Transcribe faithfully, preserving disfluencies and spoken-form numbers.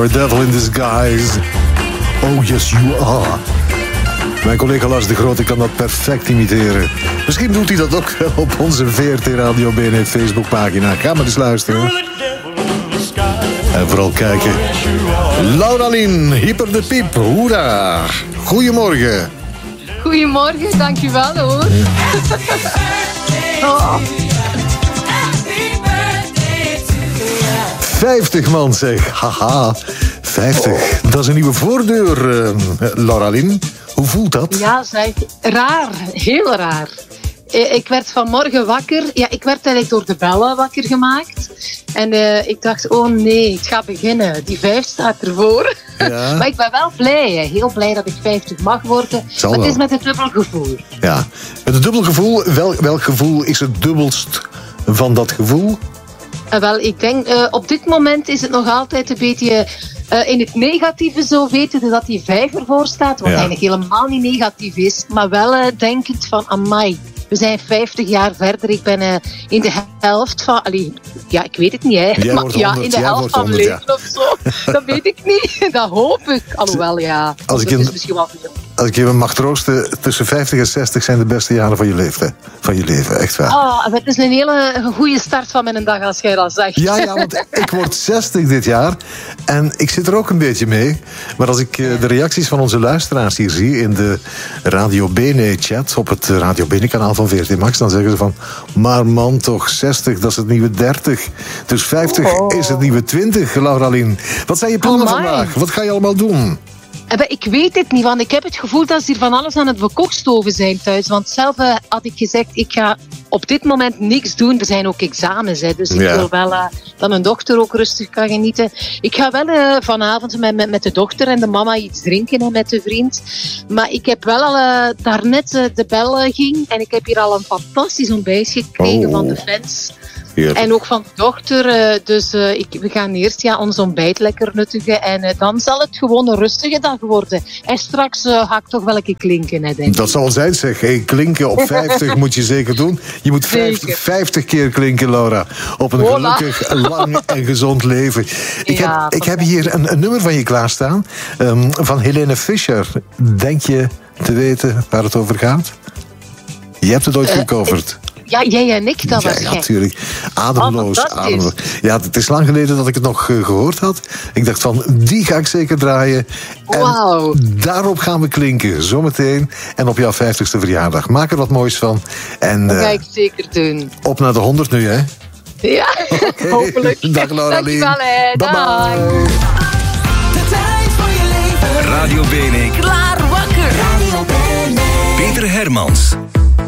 You're a devil in disguise. Oh yes you are. Mijn collega Lars de Grote kan dat perfect imiteren. Misschien doet hij dat ook wel op onze V R T Radio B N Facebookpagina. Ga maar eens luisteren. En vooral kijken. Laura Lien, hyper de piep, hoera. Goedemorgen. Goedemorgen, dankjewel hoor. Oh. vijftig man zeg, haha. vijftig, dat is een nieuwe voordeur, uh, Laura Lien. Hoe voelt dat? Ja, zeg, raar, heel raar. Ik werd vanmorgen wakker. Ja, ik werd eigenlijk door de bellen wakker gemaakt. En uh, ik dacht, oh nee, het gaat beginnen. Die vijf staat ervoor. Ja. Maar ik ben wel blij, hè. Heel blij dat ik vijftig mag worden. Zal maar wel. het is met een dubbel gevoel. Ja, met een dubbel gevoel. Wel, welk gevoel is het dubbelst van dat gevoel? Uh, wel, ik denk, uh, op dit moment is het nog altijd een beetje uh, in het negatieve zo weten dat die vijf ervoor staat. Wat ja. eigenlijk helemaal niet negatief is. Maar wel uh, denkend van, amai. We zijn vijftig jaar verder. Ik ben uh, in de helft van... Allee, ja, ik weet het niet, hè. Jij maar, wordt ja, honderd, in de helft van mijn leven ja. of zo. Dat weet ik niet. Dat hoop ik. Alhoewel, ja. Als ik dat in, is misschien wel veel. Als ik je mag troosten, tussen vijftig en zestig zijn de beste jaren van je leven. Van je leven, echt waar. Oh, het is een hele goede start van mijn dag als jij dat zegt. Ja, ja, want ik word zestig dit jaar. En ik zit er ook een beetje mee. Maar als ik de reacties van onze luisteraars hier zie in de Radio Bene-chat op het Radio Bene-kanaal van V R T Max, dan zeggen ze van, maar man, toch, zestig, dat is het nieuwe dertig. Dus vijftig oh. is het nieuwe twintig, Laura Lien. Wat zijn je plannen Amai. vandaag? Wat ga je allemaal doen? Ik weet het niet, want ik heb het gevoel dat ze hier van alles aan het bekokstoven zijn thuis. Want zelf uh, had ik gezegd, ik ga op dit moment niks doen. Er zijn ook examens, hè, dus ik ja. wil wel uh, dat mijn dochter ook rustig kan genieten. Ik ga wel uh, vanavond met, met, met de dochter en de mama iets drinken hè, met de vriend. Maar ik heb wel al uh, daarnet uh, de bel uh, ging en ik heb hier al een fantastisch ontbijt gekregen oh. van de fans. Heerlijk. En ook van de dochter. Dus uh, ik, we gaan eerst ja, ons ontbijt lekker nuttigen. En uh, dan zal het gewoon een rustige dag worden. En straks uh, ga ik toch wel een keer klinken. Hè, denk dat zal zijn, zeg. Hey, klinken op vijftig moet je zeker doen. Je moet vijftig, vijftig keer klinken, Laura. Op een Hola. gelukkig, lang en gezond leven. Ik ja, heb, ik heb hier een, een nummer van je klaarstaan. Um, van Helene Fischer. Denk je te weten waar het over gaat? Je hebt het ooit uh, gecoverd. Ja, jij en ik, dat ja, was ja, gek. natuurlijk. Ademloos, oh, ademloos. Ja, het is lang geleden dat ik het nog uh, gehoord had. Ik dacht van, die ga ik zeker draaien. En wow. daarop gaan we klinken, zometeen. En op jouw vijftigste verjaardag. Maak er wat moois van. En, dat uh, ga ik zeker doen. Op naar de honderd nu, hè? Ja, okay. hopelijk. Dag Laura Lien. Dankjewel, hè. Bye Dag. bye. De tijd voor je leven. Radio Bene. Klaar wakker. Radio Bene. Peter Hermans.